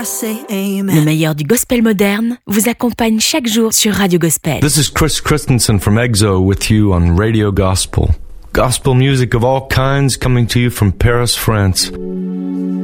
I say amen. Le meilleur du gospel moderne vous accompagne chaque jour sur Radio Gospel. This is Chris Christensen from EXO with you on Radio Gospel. Gospel music of all kinds coming to you from Paris, France.